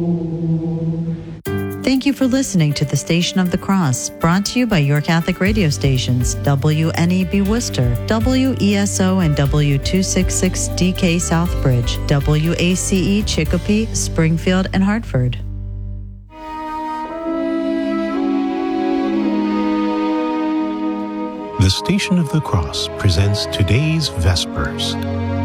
Thank you for listening to the Station of the Cross, brought to you by your Catholic radio stations, WNEB Worcester, WESO and W266DK Southbridge, WACE Chicopee, Springfield, and Hartford. The Station of the Cross presents today's Vespers.